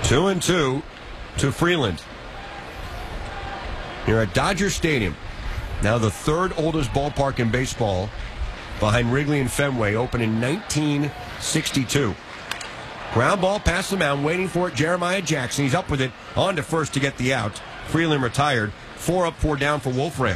2-2 to Freeland. Here at Dodger Stadium. Now the third oldest ballpark in baseball behind Wrigley and Fenway, opened in 1962. Ground ball past the mound, waiting for it, Jeremiah Jackson. He's up with it, on to first to get the out. Freeland retired. 4 up, 4 down for Wolfram.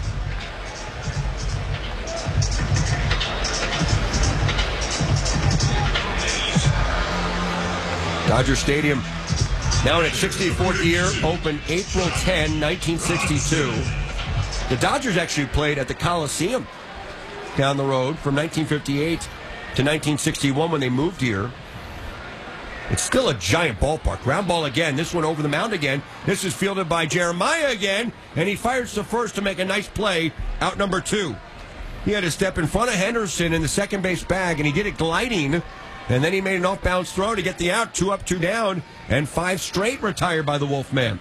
Dodger Stadium now in its 64th year, opened April 10, 1962. The Dodgers actually played at the Coliseum down the road from 1958 to 1961 when they moved here. It's still a giant ballpark. Ground ball again. This one over the mound again. This is fielded by Jeremiah again, and he fires to first to make a nice play, out number 2. He had to step in front of Henderson in the second base bag, and he did it gliding, and then he made an off-bounds throw to get the out. 2 up, 2 down, and 5 straight retired by the Wolfman.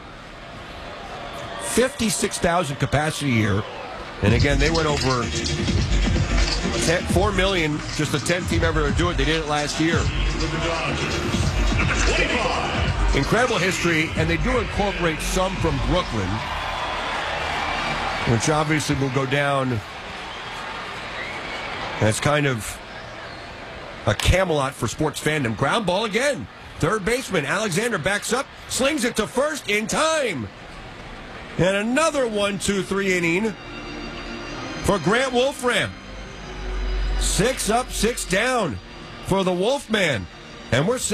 56,000 capacity here. And again, they went over 4 million, just the 10th team ever to do it. They did it last year. Incredible history, and they do incorporate some from Brooklyn, which obviously will go down as kind of a Camelot for sports fandom. Ground ball again. Third baseman Alexander backs up, slings it to first in time. And another 1-2-3 inning for Grant Wolfram. 6 up, 6 down for the Wolfman. And we're